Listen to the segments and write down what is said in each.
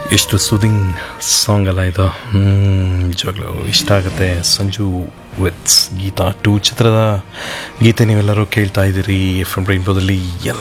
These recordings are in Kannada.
ಎಷ್ಟು ಸೂದಿಂಗ್ ಸಾಂಗ್ ಅಲ್ಲ ಇದು. ನಿಜವಾಗ್ಲೂ ಇಷ್ಟ ಆಗುತ್ತೆ. ಸಂಜು ವಿತ್ಸ್ ಗೀತಾ 2 ಚಿತ್ರದ ಗೀತೆ ನೀವೆಲ್ಲರೂ ಕೇಳ್ತಾ ಇದ್ದೀರಿ ಎಫ್ ಎಂ ರೈನ್ಬೋದಲ್ಲಿ. ಎಲ್ಲ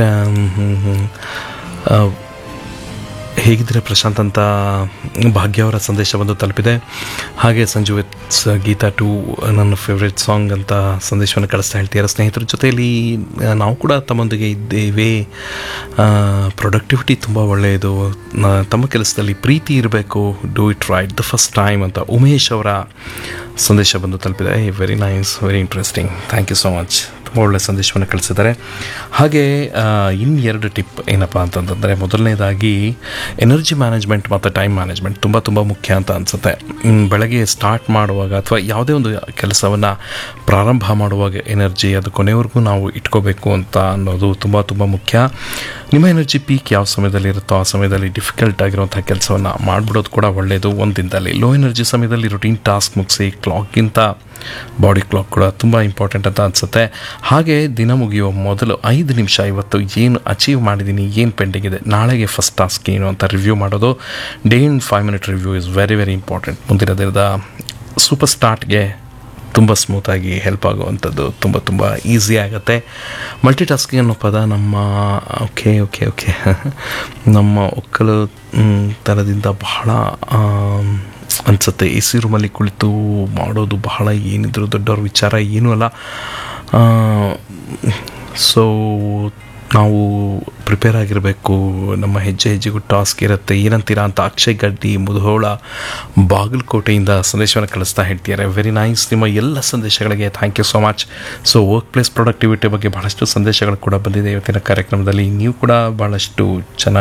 ಹೇಗಿದ್ದರೆ ಪ್ರಶಾಂತ್ ಅಂತ ಭಾಗ್ಯ ಅವರ ಸಂದೇಶ ಬಂದು ತಲುಪಿದೆ. ಹಾಗೆ ಸಂಜು ವಿತ್ಸ್ ಗೀತಾ 2 ನನ್ನ ಫೇವ್ರೆಟ್ ಸಾಂಗ್ ಅಂತ ಸಂದೇಶವನ್ನು ಕಳಿಸ್ತಾ ಹೇಳ್ತೀರ. ಸ್ನೇಹಿತರ ಜೊತೆಯಲ್ಲಿ ನಾವು ಕೂಡ ತಮ್ಮೊಂದಿಗೆ ಇದ್ದೇವೆ. ಪ್ರೊಡಕ್ಟಿವಿಟಿ ತುಂಬ ಒಳ್ಳೆಯದು, ತಮ್ಮ ಕೆಲಸದಲ್ಲಿ ಪ್ರೀತಿ ಇರಬೇಕು, do it right the first time ಅಂತ ಉಮೇಶ್ ಅವರ ಸಂದೇಶ ಬಂದು ತಲುಪಿದೆ. Very nice, very interesting. Thank you so much. ತುಂಬ ಒಳ್ಳೆಯ ಸಂದೇಶವನ್ನು ಕಳಿಸಿದ್ದಾರೆ. ಹಾಗೆ ಇನ್ನೆರಡು ಟಿಪ್ ಏನಪ್ಪ ಅಂತಂತಂದರೆ, ಮೊದಲನೇದಾಗಿ ಎನರ್ಜಿ ಮ್ಯಾನೇಜ್ಮೆಂಟ್ ಮತ್ತು ಟೈಮ್ ಮ್ಯಾನೇಜ್ಮೆಂಟ್ ತುಂಬ ಮುಖ್ಯ ಅಂತ ಅನಿಸುತ್ತೆ. ಬೆಳಗ್ಗೆ ಸ್ಟಾರ್ಟ್ ಮಾಡುವಾಗ ಅಥವಾ ಯಾವುದೇ ಒಂದು ಕೆಲಸವನ್ನು ಪ್ರಾರಂಭ ಮಾಡುವಾಗ ಎನರ್ಜಿ ಅದು ಕೊನೆವರೆಗೂ ನಾವು ಇಟ್ಕೋಬೇಕು ಅಂತ ಅನ್ನೋದು ತುಂಬ ಮುಖ್ಯ. ನಿಮ್ಮ ಎನರ್ಜಿ ಪೀಕ್ ಯಾವ ಸಮಯದಲ್ಲಿ ಇರುತ್ತೋ ಆ ಸಮಯದಲ್ಲಿ ಡಿಫಿಕಲ್ಟ್ ಆಗಿರುವಂಥ ಕೆಲಸವನ್ನು ಮಾಡಿಬಿಡೋದು ಕೂಡ ಒಳ್ಳೆಯದು ಒಂದು ದಿನದಲ್ಲಿ. ಲೋ ಎನರ್ಜಿ ಸಮಯದಲ್ಲಿ ರುಟೀನ್ ಟಾಸ್ಕ್ ಮುಗಿಸಿ ಕ್ಲಾಕ್ಗಿಂತ ಬಾಡಿ ಕ್ಲಾಕ್ ಕೂಡ ತುಂಬ ಇಂಪಾರ್ಟೆಂಟ್ ಅಂತ ಅನಿಸುತ್ತೆ. ಹಾಗೆ ದಿನ ಮುಗಿಯುವ ಮೊದಲು 5 ನಿಮಿಷ ಇವತ್ತು ಏನು ಅಚೀವ್ ಮಾಡಿದ್ದೀನಿ, ಏನು ಪೆಂಡಿಂಗ್ ಇದೆ, ನಾಳೆಗೆ ಫಸ್ಟ್ ಟಾಸ್ಕ್ ಏನು ಅಂತ ರಿವ್ಯೂ ಮಾಡೋದು. Day in 5 minute review is very important. ಮುಂದಿನ ದಿನದ ಸೂಪರ್ ಸ್ಟಾರ್ಟ್ಗೆ ತುಂಬ ಸ್ಮೂತಾಗಿ ಹೆಲ್ಪ್ ಆಗುವಂಥದ್ದು, ತುಂಬ ಈಸಿ ಆಗುತ್ತೆ. ಮಲ್ಟಿ ಟಾಸ್ಕಿಂಗ್ ಅನ್ನೋ ಪದ ನಮ್ಮ ಓಕೆ ನಮ್ಮ ಒಕ್ಕಲು ಥರದಿಂದ ಬಹಳ ಅನಿಸುತ್ತೆ. ಎ ಸಿ ರೂಮಲ್ಲಿ ಕುಳಿತು ಮಾಡೋದು ಬಹಳ ಏನಿದ್ರು ದೊಡ್ಡವ್ರ ವಿಚಾರ ಏನೂ ಅಲ್ಲ. ಸೊ ನಾವು ಪ್ರಿಪೇರ್ ಆಗಿರಬೇಕು. ನಮ್ಮ ಹೆಜ್ಜೆಗೂ ಟಾಸ್ಕ್ ಇರುತ್ತೆ. ಏನಂತೀರಾ ಅಂತ ಅಕ್ಷಯ್ ಗಡ್ಡಿ ಮುಧೋಳ ಬಾಗಲಕೋಟೆಯಿಂದ ಸಂದೇಶವನ್ನು ಕಳಿಸ್ತಾ ಹೇಳ್ತಿದ್ದಾರೆ. Very nice. ನಿಮ್ಮ ಎಲ್ಲ ಸಂದೇಶಗಳಿಗೆ thank you so much. So work place productivity ಬಗ್ಗೆ ಬಹಳಷ್ಟು ಸಂದೇಶಗಳು ಕೂಡ ಬಂದಿದೆ ಇವತ್ತಿನ ಕಾರ್ಯಕ್ರಮದಲ್ಲಿ. ನೀವು ಕೂಡ ಭಾಳಷ್ಟು ಚೆನ್ನಾಗಿ